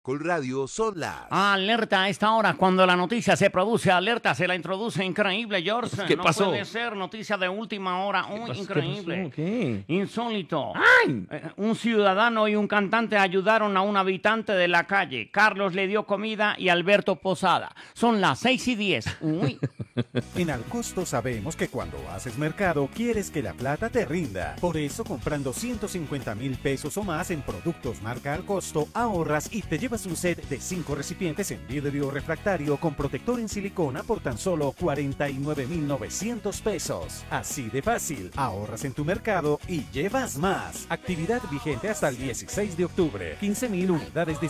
Radio son las... Alerta a esta hora, cuando la noticia se produce, alerta, se la introduce increíble, George. ¿Qué pasó? No puede ser noticia de última hora, increíble. ¿Qué? Insólito. ¡Ay! Un ciudadano y un cantante ayudaron a un habitante de la calle. Carlos le dio comida y Alberto posada. Son las 6:10. Uy. En Alcosto sabemos que cuando haces mercado quieres que la plata te rinda. Por eso, comprando 150,000 pesos o más en productos marca Alcosto, ahorras y te llevas un set de 5 recipientes en vidrio refractario con protector en silicona por tan solo 49,900 pesos. Así de fácil, ahorras en tu mercado y llevas más. Actividad vigente hasta el 16 de octubre. 15,000 unidades disponibles.